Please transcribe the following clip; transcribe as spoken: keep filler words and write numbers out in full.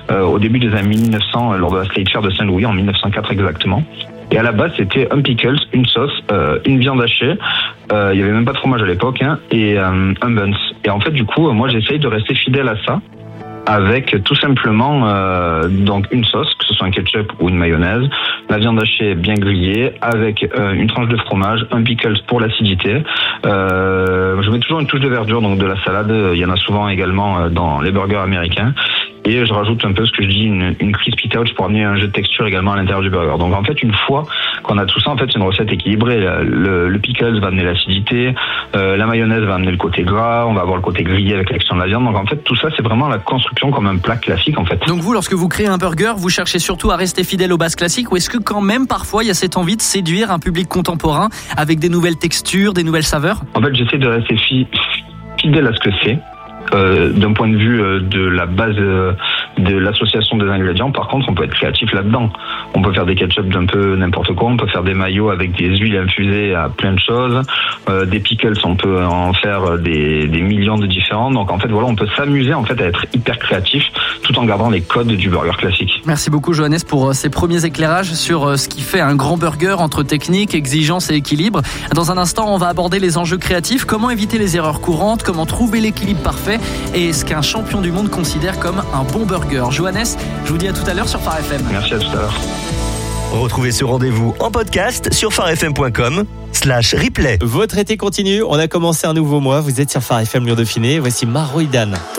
euh, au début des années mille neuf cents, euh, lors de la State Fair de Saint-Louis, en mille neuf cent quatre exactement. Et à la base, c'était un pickles, une sauce, euh, une viande hachée, euh, il y avait même pas de fromage à l'époque, hein, et euh, un buns. Et en fait, du coup, moi, j'essaye de rester fidèle à ça, avec tout simplement euh, donc une sauce, que ce soit un ketchup ou une mayonnaise, la viande hachée bien grillée, avec euh, une tranche de fromage, un pickles pour l'acidité. Euh, je mets toujours une touche de verdure, donc de la salade, il y en a souvent également dans les burgers américains. Et je rajoute un peu ce que je dis, une, une crispy couch pour amener un jeu de texture également à l'intérieur du burger. Donc en fait, une fois qu'on a tout ça, en fait, c'est une recette équilibrée. Le, le pickles va amener l'acidité, euh, la mayonnaise va amener le côté gras, on va avoir le côté grillé avec l'action de la viande. Donc en fait, tout ça, c'est vraiment la construction comme un plat classique en fait. Donc vous, lorsque vous créez un burger, vous cherchez surtout à rester fidèle aux bases classiques, ou est-ce que quand même parfois il y a cette envie de séduire un public contemporain avec des nouvelles textures, des nouvelles saveurs ? En fait, j'essaie de rester fi- fidèle à ce que c'est. Euh, d'un point de vue euh, de la base euh, de l'association des ingrédients. Par contre, on peut être créatif là-dedans. On peut faire des ketchup d'un peu n'importe quoi, on peut faire des maillots avec des huiles infusées à plein de choses, euh, des pickles, on peut en faire des, des millions de différents. Donc en fait, voilà, on peut s'amuser en fait à être hyper créatif tout en gardant les codes du burger classique. Merci beaucoup Johannes pour ces premiers éclairages sur ce qui fait un grand burger entre technique, exigence et équilibre. Dans un instant, on va aborder les enjeux créatifs, comment éviter les erreurs courantes, comment trouver l'équilibre parfait et ce qu'un champion du monde considère comme un bon burger. Johannes, je vous dis à tout à l'heure sur Phare F M. Merci, à tout à l'heure. Retrouvez ce rendez-vous en podcast sur pharefm point com slash replay. Votre été continue, on a commencé un nouveau mois, vous êtes sur Phare F M Lyon Dauphiné, voici Maroïdan.